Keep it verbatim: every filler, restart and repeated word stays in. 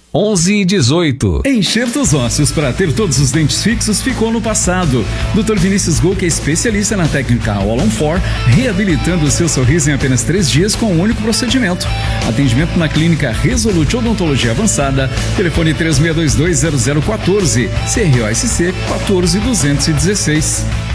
onze e dezoito. Enxertos ósseos para ter todos os dentes fixos ficou no passado. doutor Vinícius Gol, que é especialista na técnica All on Four, reabilitando o seu sorriso em apenas três dias com um único procedimento. Atendimento na clínica Resolute Odontologia Avançada, telefone três seis dois dois zero zero um quatro, C R O S C quatorze duzentos e dezesseis.